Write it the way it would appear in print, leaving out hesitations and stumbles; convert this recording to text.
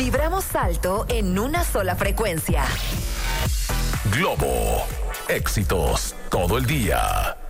Vibramos alto en una sola frecuencia. Globo. Éxitos todo el día.